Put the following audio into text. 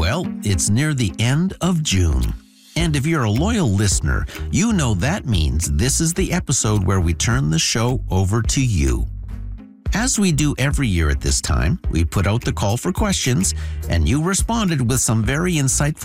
Well, it's near the end of June. And if you're a loyal listener, you know that means this is the episode where we turn the show over to you. As we do every year at this time, we put out the call for questions, and you responded with some very insightful